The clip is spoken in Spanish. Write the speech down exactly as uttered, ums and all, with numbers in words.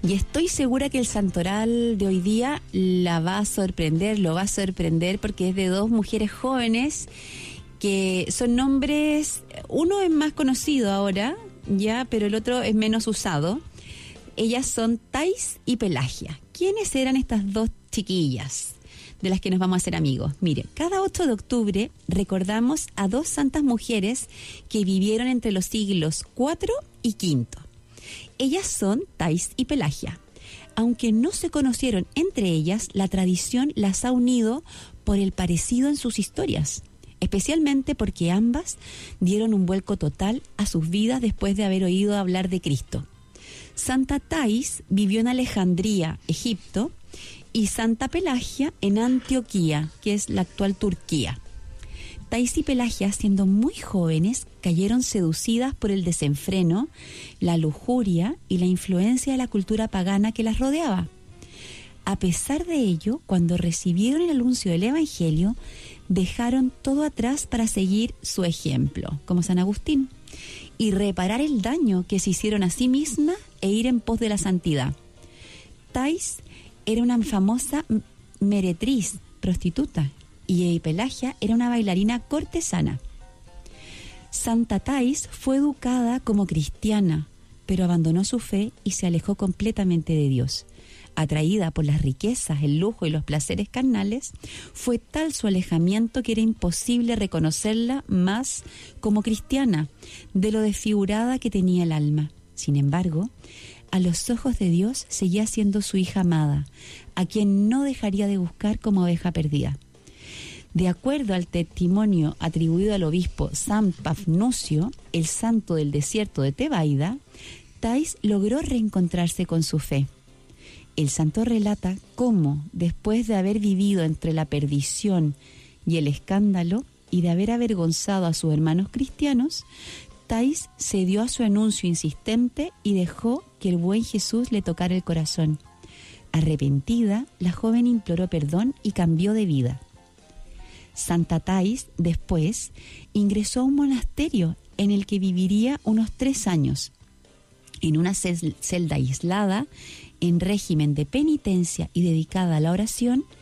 Y estoy segura que el santoral de hoy día la va a sorprender, lo va a sorprender porque es de dos mujeres jóvenes que son nombres, uno es más conocido ahora, ya, pero el otro es menos usado. Ellas son Thais y Pelagia. ¿Quiénes eran estas dos chiquillas de las que nos vamos a hacer amigos? Mire, cada ocho de octubre recordamos a dos santas mujeres que vivieron entre los siglos cuatro y quinto. Ellas son Thais y Pelagia. Aunque no se conocieron entre ellas, la tradición las ha unido por el parecido en sus historias, especialmente porque ambas dieron un vuelco total a sus vidas después de haber oído hablar de Cristo. Santa Thais vivió en Alejandría, Egipto, y Santa Pelagia en Antioquía, que es la actual Turquía. Thais y Pelagia, siendo muy jóvenes, cayeron seducidas por el desenfreno, la lujuria y la influencia de la cultura pagana que las rodeaba. A pesar de ello, cuando recibieron el anuncio del Evangelio, dejaron todo atrás para seguir su ejemplo, como San Agustín, y reparar el daño que se hicieron a sí mismas e ir en pos de la santidad. Thais era una famosa meretriz, prostituta, y Pelagia era una bailarina cortesana. Santa Thais fue educada como cristiana, pero abandonó su fe y se alejó completamente de Dios. Atraída por las riquezas, el lujo y los placeres carnales, fue tal su alejamiento que era imposible reconocerla más como cristiana, de lo desfigurada que tenía el alma. Sin embargo, a los ojos de Dios seguía siendo su hija amada, a quien no dejaría de buscar como oveja perdida. De acuerdo al testimonio atribuido al obispo San Pafnucio, el santo del desierto de Tebaida, Thais logró reencontrarse con su fe. El santo relata cómo, después de haber vivido entre la perdición y el escándalo y de haber avergonzado a sus hermanos cristianos, Thais cedió a su anuncio insistente y dejó que el buen Jesús le tocara el corazón. Arrepentida, la joven imploró perdón y cambió de vida. Santa Thais después ingresó a un monasterio en el que viviría unos tres años. En una celda aislada, en régimen de penitencia y dedicada a la oración,